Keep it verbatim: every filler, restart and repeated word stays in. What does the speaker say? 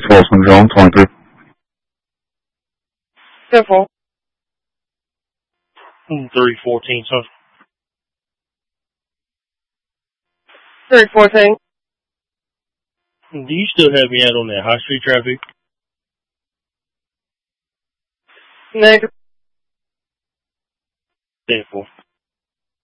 twelve, something wrong, twenty-three. ten four. three fourteen, so. three fourteen. Do you still have me out on that high street traffic? Negative. ten four.